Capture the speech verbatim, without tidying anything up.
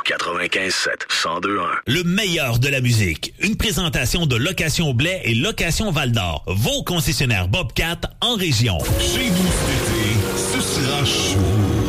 quatre-vingt-quinze sept, cent deux un. Le meilleur de la musique. Une présentation de Location Blais et Location Val-d'Or. Vos concessionnaires Bobcat en région. Chez nous cet été, ce sera chaud.